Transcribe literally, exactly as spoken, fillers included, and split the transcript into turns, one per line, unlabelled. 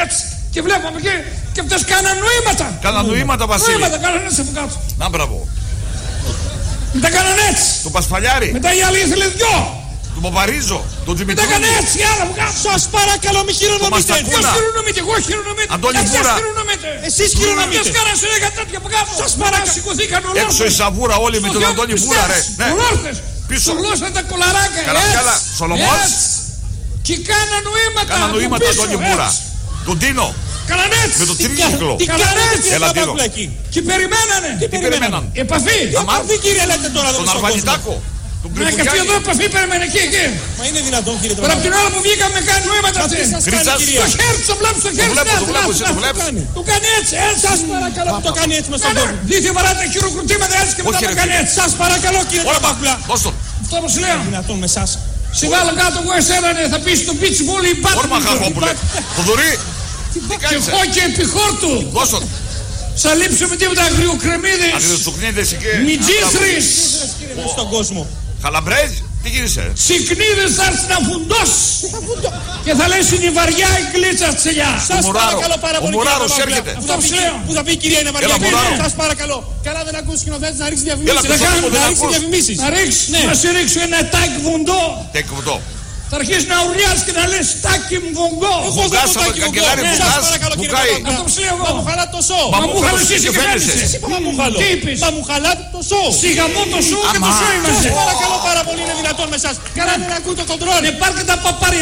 έτσι. Και βλέπαμε και, και αυτές κάναν νοήματα.
Κάναν νοήματα, Βασίλη.
Νοήματα, κάναν έτσι από κάτω.
Να, μπράβο.
Μετά κάναν έτσι.
Του Πασπαλιάρη.
Μετά η άλλη ήθελε δυο.
Του Παπαρίζο. Του Δημητρίου.
Μετά έκανε έτσι η άλλα από κάτω.
Σας παρακαλώ μη χειρονομείτε.
Ποιος χειρονομείτε, εγώ χειρονομείτε.
Αντώνη
Εσείς
Βούρα.
χειρονομείτε.
Εσείς χειρονομείτε.
Ποιος κάναν σε έκα τέτοια από κάτω.
Σας παρακαλώ.
Σηκωθήκαν ολόκληρες.
Έξω η Σαβούρα όλοι με τον Αντώνη Βούρα, ρε. Ναι.
Ολόκληρες.
Πίσω.
Του γλώσσαν τα κολαράκια.
Καραβιάλα.
Έτσι.
Σολομός.
Έτσι. Και κάναν νοήματα.
Κάναν
από
νοήματα
πίσω,
Αντώνη Βούρα.
έτσι.
Τον Τίνο.
Κάναν έτσι.
Με το τρίγυκλο.
Τι
Καλά,
κάνετε
έτσι,
κύριε
έλα, Τίνο.
Παπαπούλα εκεί.
Και περιμένανε.
Τι
περιμέναν.
Επαφή.
Τι επαφή κύριε λέτε τώρα εδώ
Τον
στον κόσμο.
Αρβανιτάκο. Τον
Να και αυτή εδώ
Γκρικουγιάννη.
επαφή περιμένε εκεί, εκεί.
Μα είναι δυνατόν κύριε
Τώρα από την
Τραβά.
ώρα που βγήκαμε κάνει νοήματα
Μα
αυτή.
τι σας κάνει
Κρίτσας.
κυρία.
Το χέρι του, το βλέπεις το χέρι
βλέπω,
του.
το βλέπω, εσύ το βλέπεις.
Του κάνει έτσι, έτσι.
Σας παρακαλώ που το κάνει έτσι μες στον
Κάνα,
κόσμο.
δίθυ βαράτε χειροκροτήματα έτσι και μετά
Όχι,
το
ρε,
κάνει
φίλε.
έτσι.
Σας παρακαλώ κύριε
Όλα
Παπαπούλα.
Δώσ' τον.
Αυτό που σου λέω.
Δυνατόν με εσάς.
Σε βάλω κάτω εγώ εσένα ναι, θα πεις στο beach volley υπάρχει.
Όρμα Χαχόπουλε. Θοδωρή. Τι
Και
κάνεις,
εγώ και επιχόρτου.
δώσ' τον.
Θα λείψουμε τίποτα αγριοκρεμίδες.
Αγριοτσουκνίδες εκεί.
Μιτζίσρις.
Κύριε μέσα στον κόσμο.
Χαλαμπρέζ. Τι γίνεσαι.
Τσικνίδες θα έρθει να φουντώσει. Και θα λες είναι η βαριά η γκλίτσα τσελιά.
Σας
Μουράρος.
παρακαλώ πάρα
Ο
πολύ.
Μουράρος
κύριε Παπαπούλα.
έρχεται.
Που θα πει-
Αυτό λέω.
Που θα πει η κυρία είναι βαριά.
Έλα,
Κύριε,
Μουράρος.
σας παρακαλώ. Καλά δεν ακούς σκηνοθέτης να ρίξει
Έλα,
διαφημίσεις.
πες
Να
το, δεν
ρίξει
ακούς.
διαφημίσεις.
Να ρίξει,
Ναι.
να σε ρίξω ένα τάκι βουντό.
Τεκβδό.
Θα αρχίσει να ουρλιάς και να λες τάκι μου βουγκό.
Εγώ
Βουγάς,
δεν το
από
τάκι μου
καγκελάρι,
πω. Ναι,
βουγάς,
σας παρακαλώ κύριε
βουγάει.
Παπαπούλα.
Αυτό που σου λέω εγώ.
Μα μου χαλάτε το σοου.
Μα
Μα
μου
μου
χαλάς
χαλάς
και
εσύ
φαίνεσαι.
φαίνεσαι.
Εσύ είπα μου χαλώ.
Τι είπες?
Μα μου χαλάτε το σοου.
Σιγαμό το σου και το
Αμά.
σου
Σας
είμαστε.
παρακαλώ πάρα πολύ είναι δυνατόν με εσάς. Καλά δεν ακούει το κοντρόλ.
Ναι, πάρτε τα παπάρια